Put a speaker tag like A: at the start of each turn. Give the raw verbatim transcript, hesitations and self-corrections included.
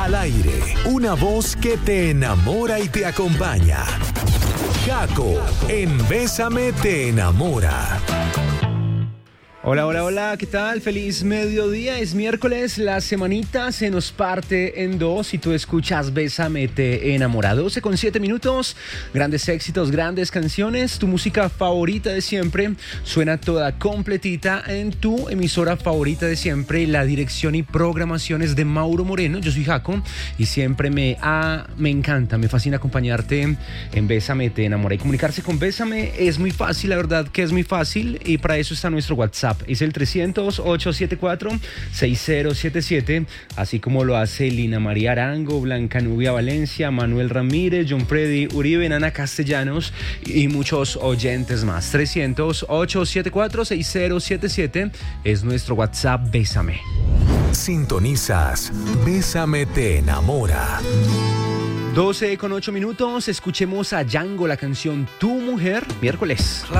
A: Al aire, una voz que te enamora y te acompaña. Jaco, en Bésame te enamora.
B: Hola, hola, hola, ¿qué tal? Feliz mediodía, es miércoles, la semanita se nos parte en dos y tú escuchas Bésame te enamora. doce con siete minutos, grandes éxitos, grandes canciones, tu música favorita de siempre suena toda completita en tu emisora favorita de siempre. La dirección y programación es de Mauro Moreno, yo soy Jaco y siempre me, ah, me encanta, me fascina acompañarte en Bésame te enamora. Y comunicarse con Bésame es muy fácil, la verdad que es muy fácil, y para eso está nuestro WhatsApp. Es el trescientos, ochocientos setenta y cuatro, sesenta setenta y siete, así como lo hace Lina María Arango, Blanca Nubia Valencia, Manuel Ramírez, John Freddy Uribe, Nana Castellanos y muchos oyentes más. trescientos, ochocientos setenta y cuatro, sesenta setenta y siete es nuestro WhatsApp. Bésame.
A: Sintonizas Bésame te enamora.
B: doce con ocho minutos, escuchemos a Django, la canción Tu Mujer, miércoles.